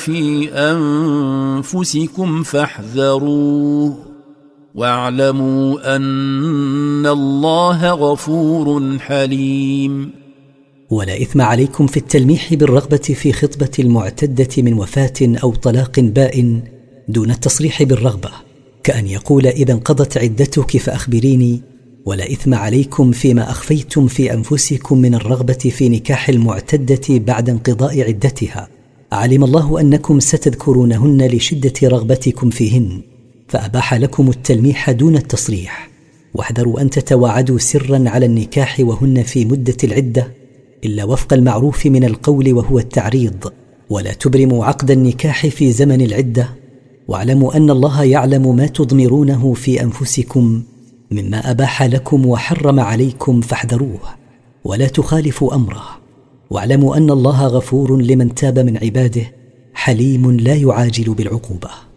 في أنفسكم فاحذروه واعلموا أن الله غفور حليم. ولا إثم عليكم في التلميح بالرغبة في خطبة المعتدة من وفاة أو طلاق بائن دون التصريح بالرغبة، كأن يقول إذا انقضت عدتك فأخبريني. ولا إثم عليكم فيما أخفيتم في أنفسكم من الرغبة في نكاح المعتدة بعد انقضاء عدتها، علم الله أنكم ستذكرونهن لشدة رغبتكم فيهن، فأباح لكم التلميح دون التصريح. واحذروا أن تتواعدوا سرا على النكاح وهن في مدة العدة إلا وفق المعروف من القول وهو التعريض، ولا تبرموا عقد النكاح في زمن العدة. واعلموا أن الله يعلم ما تضمرونه في أنفسكم مما أباح لكم وحرم عليكم، فاحذروه ولا تخالفوا أمره. واعلموا أن الله غفور لمن تاب من عباده، حليم لا يعاجل بالعقوبة.